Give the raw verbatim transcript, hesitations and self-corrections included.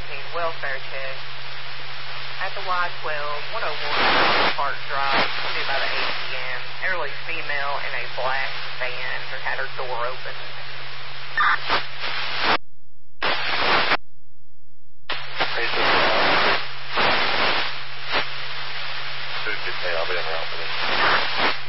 eighteen welfare check. At the Y twelve, one oh one Park Drive, Sunday about eight p.m. Elderly female in a black van who had her door open. I'll be on route for this.